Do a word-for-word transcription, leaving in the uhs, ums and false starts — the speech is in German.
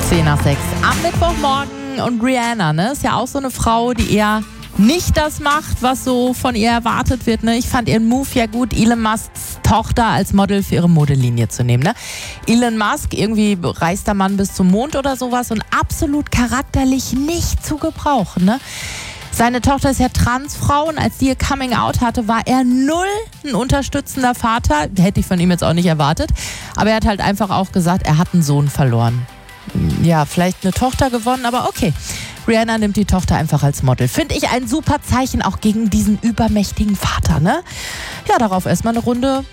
zehn nach sechs am Mittwochmorgen und Rihanna, ne, ist ja auch so eine Frau, die eher nicht das macht, was so von ihr erwartet wird. Ne? Ich fand ihren Move ja gut, Elon Musks Tochter als Model für ihre Modelinie zu nehmen. Ne? Elon Musk, irgendwie reist der Mann bis zum Mond oder sowas und absolut charakterlich nicht zu gebrauchen. Ne? Seine Tochter ist ja Transfrau und als die ihr Coming Out hatte, war er null ein unterstützender Vater. Hätte ich von ihm jetzt auch nicht erwartet. Aber er hat halt einfach auch gesagt, er hat einen Sohn verloren. Ja, vielleicht eine Tochter gewonnen, aber okay. Rihanna nimmt die Tochter einfach als Model. Finde ich ein super Zeichen auch gegen diesen übermächtigen Vater, ne? Ja, darauf erstmal eine Runde